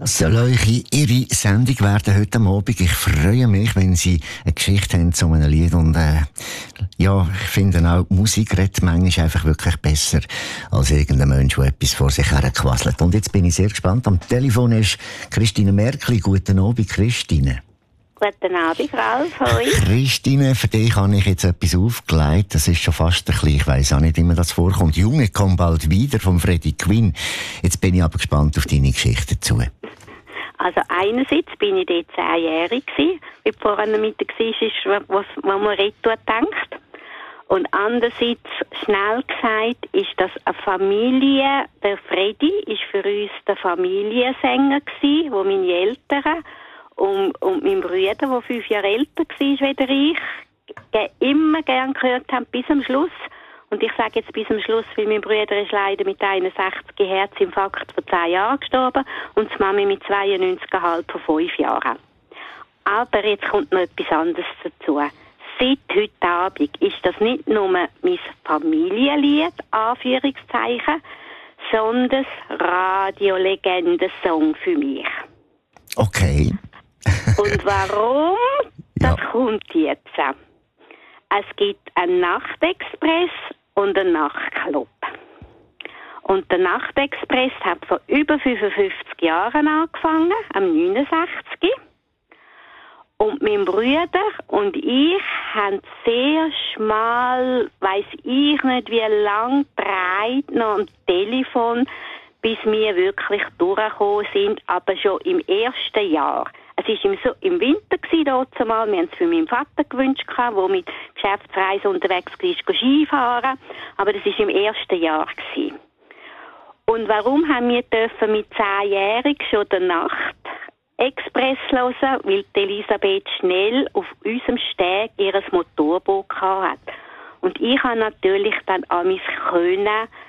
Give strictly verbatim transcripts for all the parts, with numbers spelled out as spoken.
Das soll eure, Ihre Sendung werden heute Abend. Ich freue mich, wenn Sie eine Geschichte haben zu einem Lied. Und äh, ja, ich finde auch, Musik redet manchmal einfach wirklich besser als irgendein Mensch, der etwas vor sich her quasselt. Und jetzt bin ich sehr gespannt. Am Telefon ist Christine Merkli. Guten Abend, Christine. Guten Abend, Ralf. Hoi. Christine, für dich habe ich jetzt etwas aufgelegt. Das ist schon fast ein bisschen, ich weiss auch nicht immer, das vorkommt. Junge kommt bald wieder von Freddie Quinn. Jetzt bin ich aber gespannt auf deine Geschichte dazu. Also einerseits bin ich dort zehnjährig gewesen, wie vorhin mit der Geschichte ist, was, was man retour denkt. Und andererseits, schnell gesagt, ist das eine Familie, der Freddie ist für uns der Familiensänger gewesen, wo meine Eltern und, und mein Bruder, der fünf Jahre älter war als ich, immer gern gehört haben, bis zum Schluss. Und ich sage jetzt bis zum Schluss, weil mein Bruder ist leider mit einundsechzig Herzinfarkt vor zehn Jahren gestorben und die Mami mit zweiundneunzig Komma fünf vor fünf Jahren. Aber jetzt kommt noch etwas anderes dazu. Seit heute Abend ist das nicht nur mein Familienlied, Anführungszeichen, sondern Radiolegenden-Song für mich. Okay. Und warum? Das Ja. kommt jetzt. Es gibt einen Nachtexpress und einen Nachtclub. Und der Nachtexpress hat vor über fünfundfünfzig Jahren angefangen, am neunundsechzig. Und mein Bruder und ich haben sehr schmal, weiss ich nicht wie lang, dreit noch am Telefon, bis wir wirklich durchgekommen sind, aber schon im ersten Jahr. Es war im, so im Winter dort zumal. Wir haben es für meinen Vater gewünscht, der mit Geschäftsreisen unterwegs war, Skifahren. Aber das war im ersten Jahr. Gewesen. Und warum haben wir dürfen mit zehnjährig schon der Nacht-Express hören? Weil die Elisabeth Schnell auf unserem Steg ihr Motorboot hatte. Und ich konnte natürlich dann an mich können,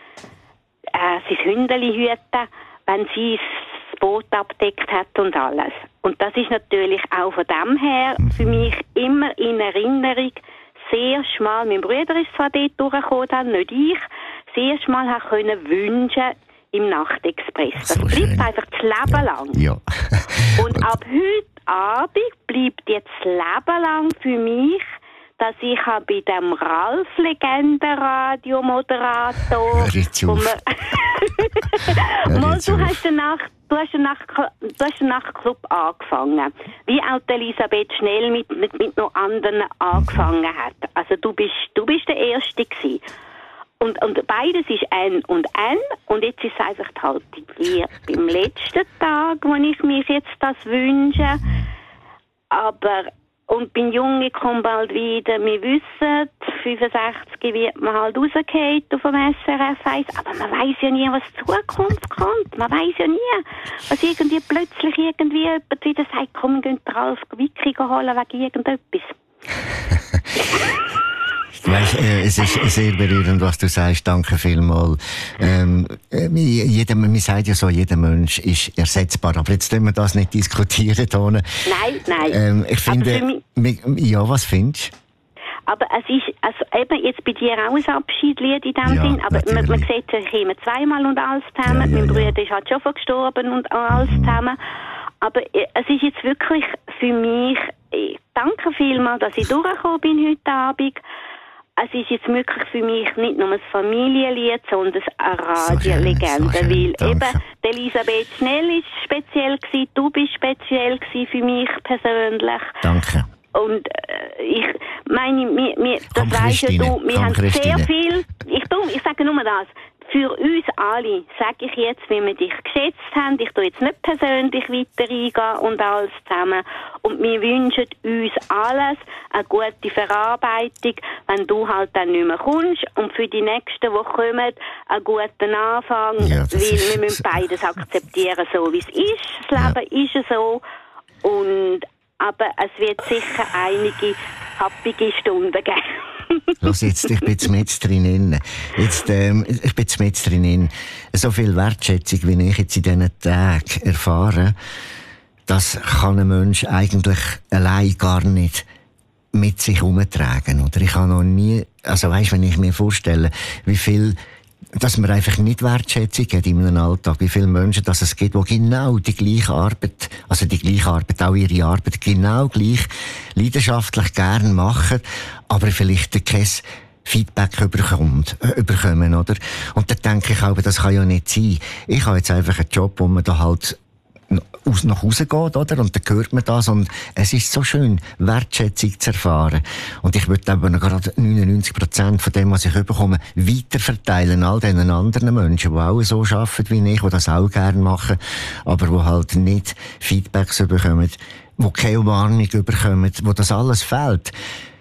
äh, sein Hündeli hüten, wenn sie das Boot abdeckt hat und alles. Und das ist natürlich auch von dem her für mich immer in Erinnerung sehr schmal. Mein Bruder ist zwar dort durchgekommen, dann nicht ich, sehr schmal habe können wünschen im Nachtexpress. Das So bleibt schön. einfach das Leben lang. Ja. Und ab heute Abend bleibt jetzt das Leben lang für mich, dass ich bei dem Ralf-Legenden-Radio-Moderator... Hör jetzt auf. Hör Mal, jetzt du auf. hast den Nacht, du hast den Nacht, du hast den Nachtclub angefangen. Wie auch die Elisabeth Schnell mit, mit, mit noch anderen angefangen hat. Also du bist, du bist der Erste gewesen. Und, und beides ist N und N. Und jetzt ist es einfach halt wie beim letzten Tag, wo ich mir jetzt das wünsche. Aber... Und beim Jungen kommt bald wieder. Wir wissen, fünfundsechzig wird man halt rausgehen auf dem S R F eins. Aber man weiss ja nie, was die Zukunft kommt. Man weiss ja nie, was irgendwie plötzlich irgendwie jemand wieder sagt, komm, wir gehen den Ralf Wicki holen wegen irgendetwas. Weißt, äh, es ist sehr berührend, was du sagst. Danke vielmals. Ähm, äh, jeder, man sagt ja so, jeder Mensch ist ersetzbar. Aber jetzt können wir das nicht diskutieren. Ohne. Nein, nein. Ähm, ich Aber finde, für mich- mi- ja, was findest du? Aber es ist, also eben jetzt bei dir auch ein Abschiedslied in dem Ja, Sinn, aber man, man natürlich. sieht sich immer zweimal und alles zusammen. Ja, ja, mein ja. Bruder ist halt schon von gestorben und alles zusammen. Aber äh, es ist jetzt wirklich für mich, äh, danke vielmals, dass ich durchgekommen bin heute Abend. Es ist jetzt wirklich für mich nicht nur ein Familienlied, sondern eine So schön, Radiolegende. so schön, Weil danke. eben die Elisabeth Schnell ist speziell gewesen, du bist speziell gewesen für mich persönlich. Danke. Und äh, ich meine, wir, wir, das Komm, weisst ja Christine, du, wir komm, haben Christine. sehr viel, ich, tu, ich sage nur das, für uns alle, sage ich jetzt, wie wir dich geschätzt haben, ich tue jetzt nicht persönlich weiter eingehen und alles zusammen. Und wir wünschen uns alles eine gute Verarbeitung, wenn du halt dann nicht mehr kommst. Und für die nächsten, die kommen, einen guten Anfang, Ja, das weil ist- wir müssen beides akzeptieren, so wie es ist. Das Leben ist ja so. Und aber es wird sicher einige happige Stunden geben. Los jetzt, ich bin jetzt mit drinnen. Jetzt, ähm, ich bin jetzt mit drinnen. So viel Wertschätzung, wie ich jetzt in diesen Tagen erfahre, das kann ein Mensch eigentlich allein gar nicht mit sich herumtragen. Oder ich habe noch nie, also weisst, wenn ich mir vorstelle, wie viel dass man einfach nicht Wertschätzung hat in einem Alltag. Wie viele Menschen dass es gibt, die genau die gleiche Arbeit, also die gleiche Arbeit, auch ihre Arbeit genau gleich leidenschaftlich gern machen, aber vielleicht kein Feedback überkommt, äh, überkommen, oder? Und da denke ich auch, das kann ja nicht sein. Ich habe jetzt einfach einen Job, wo man da halt aus nach Hause geht, oder? Und dann hört man das und es ist so schön, Wertschätzung zu erfahren. Und ich würde aber noch gerade neunundneunzig Prozent von dem, was ich bekomme, weiterverteilen all diesen anderen Menschen, die auch so arbeiten wie ich, die das auch gerne machen, aber die halt nicht Feedbacks bekommen, die keine Warnung bekommen, wo das alles fehlt.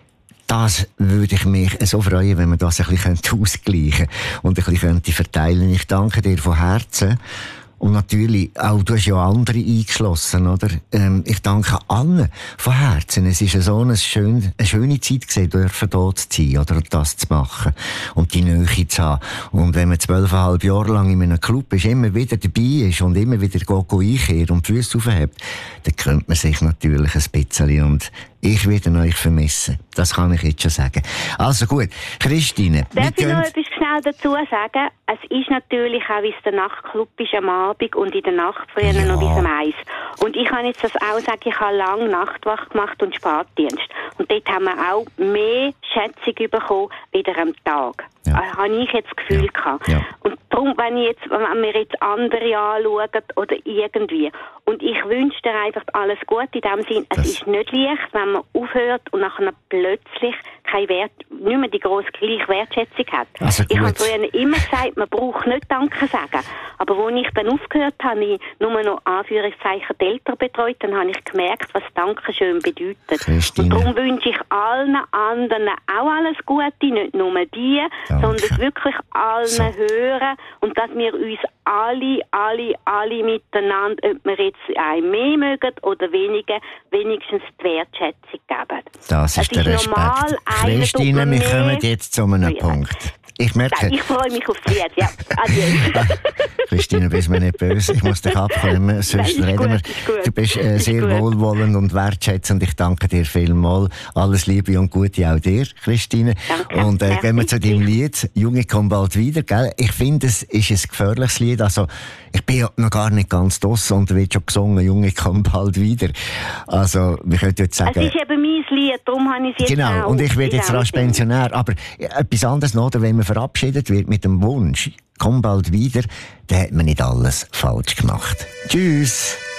Das würde ich mich so freuen, wenn man das ein bisschen ausgleichen könnte und ein bisschen verteilen könnte. Ich danke dir von Herzen. Und natürlich, auch du hast ja andere eingeschlossen, oder? Ähm, ich danke allen von Herzen. Es ist so eine schöne, eine schöne Zeit gewesen, dürfen dort zu sein, oder? Das zu machen. Und die Nähe zu haben. Und wenn man zwölfeinhalb Jahre lang in einem Club ist, immer wieder dabei ist und immer wieder geht, einkehrt und die Füße aufhebt, dann könnte man sich natürlich ein bisschen und ich werde euch vermissen. Das kann ich jetzt schon sagen. Also gut, Christine. Darf ich noch etwas schnell dazu sagen? Es ist natürlich auch, wie es der Nachtclub ist am Abend und in der Nacht früher ja. noch bis um eins. Und ich kann jetzt das auch sagen, ich habe lange Nachtwacht gemacht und Spätdienst. Und dort haben wir auch mehr Schätzung bekommen wieder am Tag. Ja. Also, habe ich jetzt das Gefühl ja. gehabt. Ja. Und darum, wenn, ich jetzt, wenn wir jetzt andere anschauen oder irgendwie. Und ich wünsche dir einfach alles Gute in dem Sinn. Es das. ist nicht leicht, wenn man aufhört und nachher plötzlich kein Wert, nicht mehr die grosse gleiche Wertschätzung hat. Also ich habe früher immer gesagt, man braucht nicht Danke sagen. Aber als ich dann aufgehört habe, ich nur noch Anführungszeichen die Eltern betreut, dann habe ich gemerkt, was Dankeschön bedeutet. Christine. Und darum wünsche ich allen anderen auch alles Gute, nicht nur die, Danke. sondern wirklich allen so. hören und dass wir uns alle, alle, alle miteinander, ob wir jetzt ein mehr mögen oder weniger, wenigstens die Wertschätzung geben. Das ist der Respekt. Normal, Christine, wir kommen jetzt zu einem ja. Punkt. Ich merke... Ich freue mich aufs Lied, ja. Adieu. Christine, bist mir nicht böse. Ich muss dich abklemmen, sonst Nein, reden gut, wir. Du bist äh, sehr wohlwollend und wertschätzend. Ich danke dir vielmals. Alles Liebe und Gute auch dir, Christine. Danke. Und äh, gehen wir zu deinem Lied. «Junge, komm bald wieder», gell? Ich finde, es ist ein gefährliches Lied. Also, ich bin ja noch gar nicht ganz draussen und wird schon gesungen, «Junge, komm bald wieder». Also, wir können jetzt sagen... Es ist eben mein Lied, darum habe ich es jetzt Genau, auch. und ich werde jetzt rasch Pensionär. Aber etwas anderes noch, wenn man verabschiedet wird mit dem Wunsch, komm bald wieder, dann hat man nicht alles falsch gemacht. Tschüss!